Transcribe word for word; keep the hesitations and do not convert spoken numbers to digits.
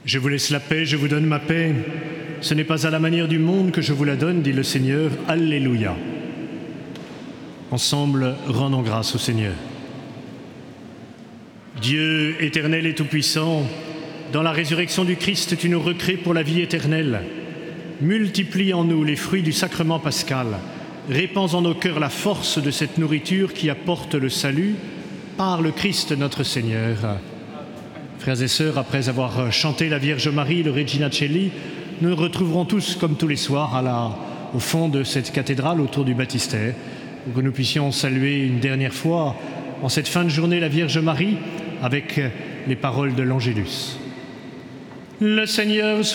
Je vous laisse la paix, je vous donne ma paix. Ce n'est pas à la manière du monde que je vous la donne, dit le Seigneur. Alléluia. Ensemble, rendons grâce au Seigneur. Dieu éternel et tout-puissant, dans la résurrection du Christ, tu nous recrées pour la vie éternelle. Multiplie en nous les fruits du sacrement pascal. Répands en nos cœurs la force de cette nourriture qui apporte le salut par le Christ notre Seigneur. Frères et sœurs, après avoir chanté la Vierge Marie, le Regina Coeli, nous nous retrouverons tous, comme tous les soirs, à la, au fond de cette cathédrale autour du baptistère, pour que nous puissions saluer une dernière fois, en cette fin de journée, la Vierge Marie, avec les paroles de l'Angélus. Le Seigneur soit